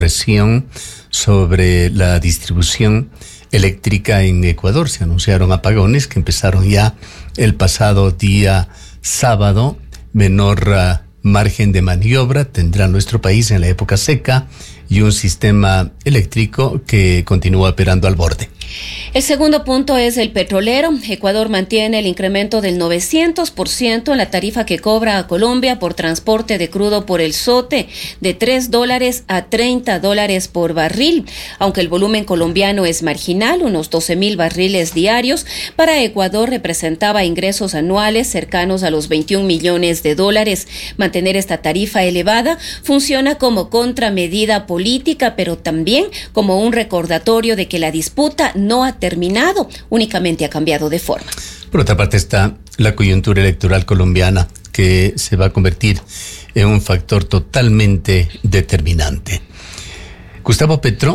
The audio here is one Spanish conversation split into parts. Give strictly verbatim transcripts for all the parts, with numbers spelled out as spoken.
presión sobre la distribución eléctrica en Ecuador. Se anunciaron apagones que empezaron ya el pasado día sábado. Menor uh, margen de maniobra tendrá nuestro país en la época seca y un sistema eléctrico que continúa operando al borde. El segundo punto es el petrolero. Ecuador mantiene el incremento del novecientos por ciento en la tarifa que cobra a Colombia por transporte de crudo por el SOTE, de tres dólares a treinta dólares por barril. Aunque el volumen colombiano es marginal, unos doce mil barriles diarios, para Ecuador representaba ingresos anuales cercanos a los veintiún millones de dólares. Mantener esta tarifa elevada funciona como contramedida política, pero también como un recordatorio de que la disputa no ha terminado, únicamente ha cambiado de forma. Por otra parte está la coyuntura electoral colombiana, que se va a convertir en un factor totalmente determinante. Gustavo Petro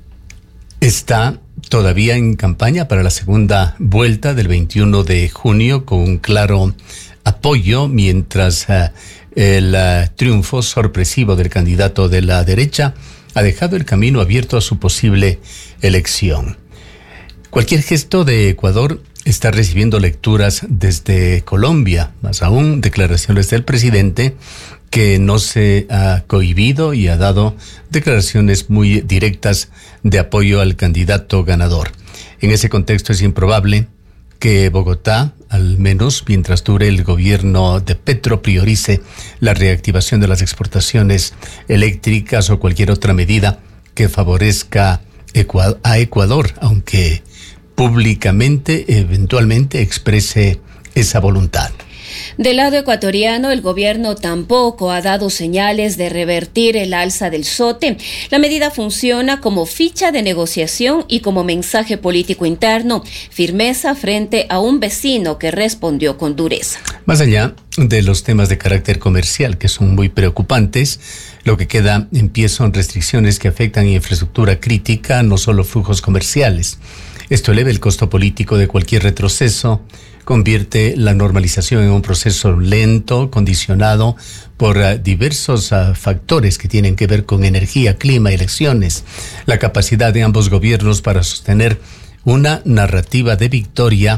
está todavía en campaña para la segunda vuelta del veintiuno de junio con un claro apoyo, mientras uh, el uh, triunfo sorpresivo del candidato de la derecha ha dejado el camino abierto a su posible elección. Cualquier gesto de Ecuador está recibiendo lecturas desde Colombia, más aún declaraciones del presidente, que no se ha cohibido y ha dado declaraciones muy directas de apoyo al candidato ganador. En ese contexto es improbable que Bogotá, al menos mientras dure el gobierno de Petro, priorice la reactivación de las exportaciones eléctricas o cualquier otra medida que favorezca a Ecuador, aunque públicamente eventualmente exprese esa voluntad. Del lado ecuatoriano, el gobierno tampoco ha dado señales de revertir el alza del SOTE. La medida funciona como ficha de negociación y como mensaje político interno, firmeza frente a un vecino que respondió con dureza. Más allá de los temas de carácter comercial, que son muy preocupantes, lo que queda en pie son restricciones que afectan infraestructura crítica, no solo flujos comerciales. Esto eleva el costo político de cualquier retroceso, convierte la normalización en un proceso lento, condicionado por uh, diversos uh, factores que tienen que ver con energía, clima, elecciones, la capacidad de ambos gobiernos para sostener una narrativa de victoria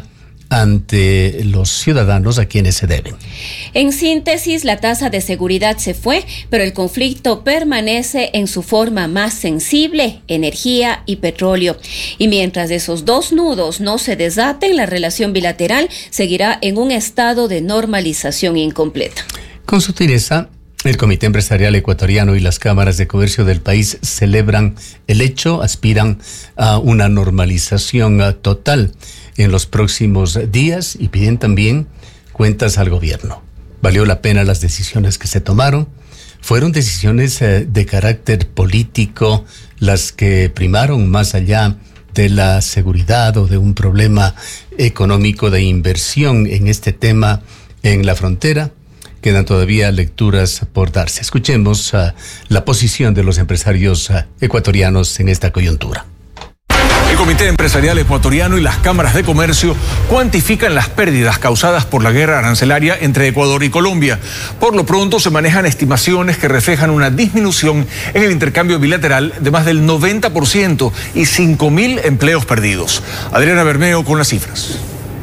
ante los ciudadanos a quienes se deben. En síntesis, la tasa de seguridad se fue, pero el conflicto permanece en su forma más sensible, energía y petróleo. Y mientras esos dos nudos no se desaten, la relación bilateral seguirá en un estado de normalización incompleta. Con sutileza, el Comité Empresarial Ecuatoriano y las cámaras de comercio del país celebran el hecho, aspiran a una normalización total en los próximos días y piden también cuentas al gobierno. ¿Valió la pena las decisiones que se tomaron? ¿Fueron decisiones eh, de carácter político las que primaron más allá de la seguridad o de un problema económico de inversión en este tema en la frontera? Quedan todavía lecturas por darse. Escuchemos uh, la posición de los empresarios uh, ecuatorianos en esta coyuntura. El Comité Empresarial Ecuatoriano y las cámaras de comercio cuantifican las pérdidas causadas por la guerra arancelaria entre Ecuador y Colombia. Por lo pronto se manejan estimaciones que reflejan una disminución en el intercambio bilateral de más del noventa por ciento y cinco mil empleos perdidos. Adriana Bermeo con las cifras.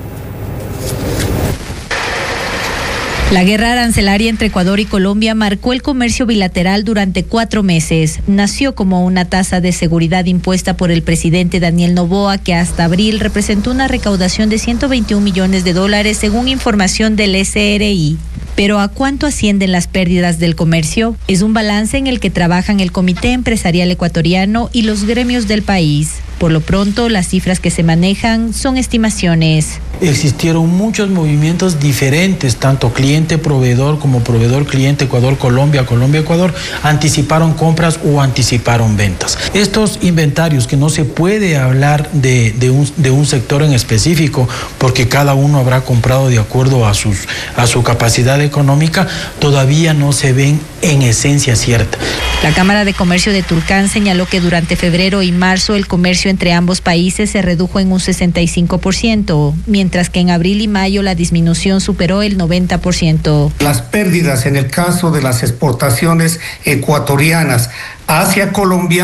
La guerra arancelaria entre Ecuador y Colombia marcó el comercio bilateral durante cuatro meses. Nació como una tasa de seguridad impuesta por el presidente Daniel Noboa, que hasta abril representó una recaudación de ciento veintiún millones de dólares, según información del S R I. Pero ¿a cuánto ascienden las pérdidas del comercio? Es un balance en el que trabajan el Comité Empresarial Ecuatoriano y los gremios del país. Por lo pronto, las cifras que se manejan son estimaciones. Existieron muchos movimientos diferentes, tanto cliente-proveedor como proveedor-cliente, Ecuador-Colombia, Colombia-Ecuador, anticiparon compras o anticiparon ventas. Estos inventarios, que no se puede hablar de, de, un, de un sector en específico, porque cada uno habrá comprado de acuerdo a, sus, a su capacidad económica, todavía no se ven en esencia cierta. La Cámara de Comercio de Tulcán señaló que durante febrero y marzo el comercio entre ambos países se redujo en un sesenta y cinco por ciento, mientras mientras que en abril y mayo la disminución superó el noventa por ciento. Las pérdidas en el caso de las exportaciones ecuatorianas hacia Colombia